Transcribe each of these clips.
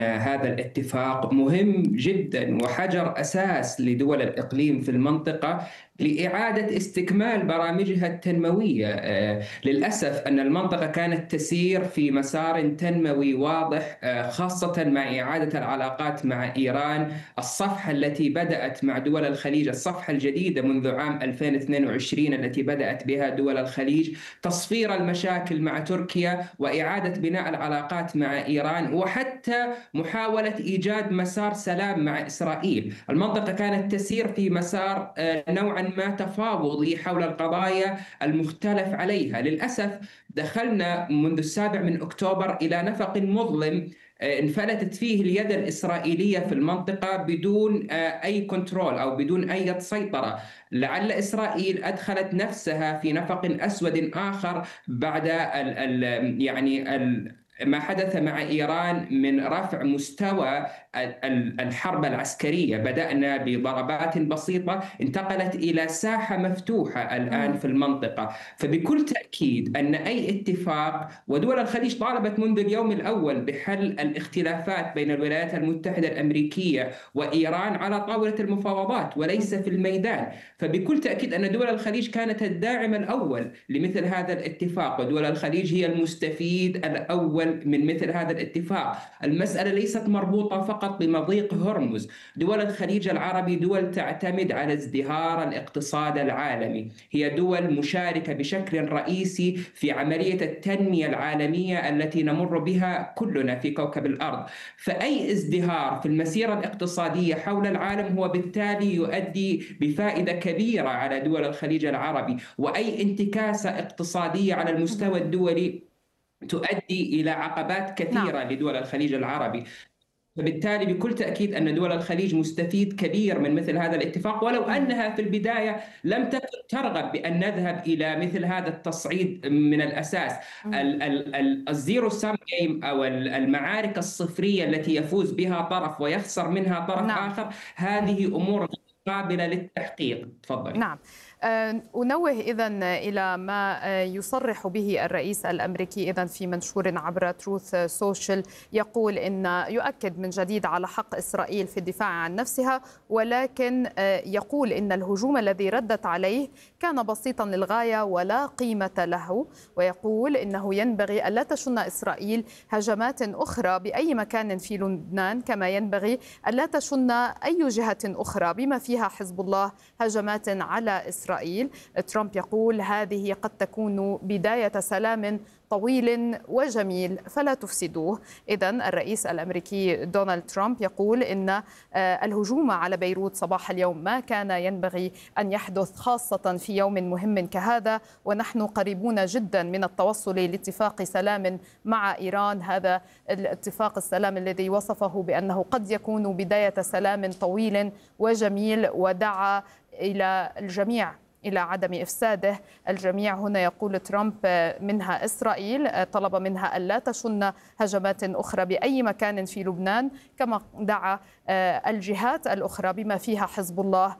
هذا الاتفاق مهم جدا وحجر أساس لدول الإقليم في المنطقة لإعادة استكمال برامجها التنموية. للأسف أن المنطقة كانت تسير في مسار تنموي واضح، خاصة مع إعادة العلاقات مع إيران. الصفحة التي بدأت مع دول الخليج، الصفحة الجديدة منذ عام 2022 التي بدأت بها دول الخليج، تصفير المشاكل مع تركيا وإعادة بناء العلاقات مع إيران، وحتى محاولة إيجاد مسار سلام مع إسرائيل. المنطقة كانت تسير في مسار نوعا ما تفاوضي حول القضايا المختلف عليها. للأسف دخلنا منذ 7 أكتوبر إلى نفق مظلم انفلتت فيه اليد الإسرائيلية في المنطقة بدون أي كنترول أو بدون أي سيطرة. لعل إسرائيل أدخلت نفسها في نفق أسود آخر بعد ما حدث مع إيران من رفع مستوى الحرب العسكرية. بدأنا بضربات بسيطة، انتقلت إلى ساحة مفتوحة الآن في المنطقة. فبكل تأكيد أن أي اتفاق، ودول الخليج طالبت منذ اليوم الأول بحل الاختلافات بين الولايات المتحدة الأمريكية وإيران على طاولة المفاوضات وليس في الميدان. فبكل تأكيد أن دول الخليج كانت الداعم الأول لمثل هذا الاتفاق، ودول الخليج هي المستفيد الأول من مثل هذا الاتفاق. المسألة ليست مربوطة فقط بمضيق هرمز. دول الخليج العربي دول تعتمد على ازدهار الاقتصاد العالمي، هي دول مشاركة بشكل رئيسي في عملية التنمية العالمية التي نمر بها كلنا في كوكب الأرض. فأي ازدهار في المسيرة الاقتصادية حول العالم هو بالتالي يؤدي بفائدة كبيرة على دول الخليج العربي، وأي انتكاسة اقتصادية على المستوى الدولي تؤدي إلى عقبات نعم. كثيرة لدول الخليج العربي. فبالتالي بكل تأكيد أن دول الخليج مستفيد كبير من مثل هذا الاتفاق، ولو أنها في البداية لم تكن ترغب بأن نذهب إلى مثل هذا التصعيد من الأساس. الزيرو سام جيم أو المعارك الصفرية التي يفوز بها طرف ويخسر منها طرف آخر، هذه أمور قابلة للتحقيق. تفضلي. نعم. أنوه إذن إلى ما يصرح به الرئيس الأمريكي إذن في منشور عبر تروث سوشيال، يقول إن يؤكد من جديد على حق إسرائيل في الدفاع عن نفسها، ولكن يقول إن الهجوم الذي ردت عليه كان بسيطا للغاية ولا قيمة له، ويقول إنه ينبغي ألا تشن إسرائيل هجمات أخرى بأي مكان في لبنان، كما ينبغي ألا تشن أي جهة أخرى بما فيها حزب الله هجمات على إسرائيل. ترامب يقول هذه قد تكون بداية سلام طويل وجميل فلا تفسدوه. إذن الرئيس الأمريكي دونالد ترامب يقول إن الهجوم على بيروت صباح اليوم ما كان ينبغي أن يحدث، خاصة في يوم مهم كهذا، ونحن قريبون جدا من التوصل لاتفاق سلام مع إيران. هذا الاتفاق السلام الذي وصفه بأنه قد يكون بداية سلام طويل وجميل، ودعا إلى الجميع إلى عدم إفساده. الجميع هنا يقول ترامب منها إسرائيل، طلب منها ألا تشن هجمات أخرى بأي مكان في لبنان، كما دعا الجهات الأخرى بما فيها حزب الله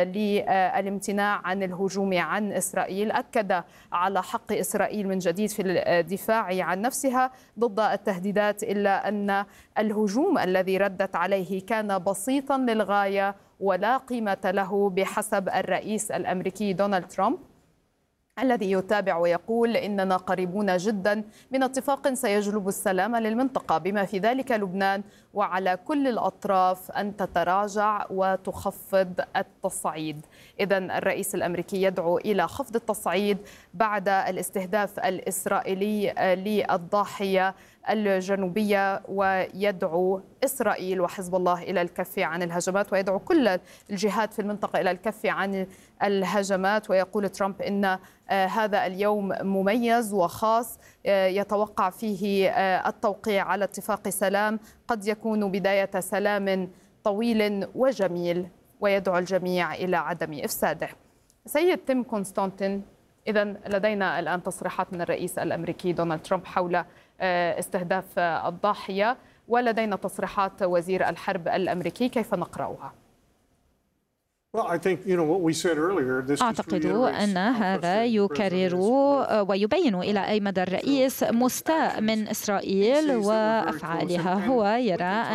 للامتناع عن الهجوم عن إسرائيل. أكد على حق إسرائيل من جديد في الدفاع عن نفسها ضد التهديدات، إلا أن الهجوم الذي ردت عليه كان بسيطا للغاية ولا قيمة له بحسب الرئيس الأمريكي دونالد ترامب، الذي يتابع ويقول إننا قريبون جدا من اتفاق سيجلب السلام للمنطقة بما في ذلك لبنان، وعلى كل الأطراف أن تتراجع وتخفض التصعيد. إذن الرئيس الأمريكي يدعو إلى خفض التصعيد بعد الاستهداف الإسرائيلي للضاحية الجنوبية، ويدعو إسرائيل وحزب الله إلى الكف عن الهجمات، ويدعو كل الجهات في المنطقة إلى الكف عن الهجمات. ويقول ترامب إن هذا اليوم مميز وخاص يتوقع فيه التوقيع على اتفاق سلام قد يكون بداية سلام طويل وجميل، ويدعو الجميع إلى عدم إفساده. سيد تيم كونستانتين، إذن لدينا الآن تصريحات من الرئيس الأمريكي دونالد ترامب حول استهداف الضاحية، ولدينا تصريحات وزير الحرب الأمريكي، كيف نقرأها؟ أعتقد أن هذا يكرر ويبين إلى أي مدى الرئيس مستاء من إسرائيل وأفعالها. هو يرى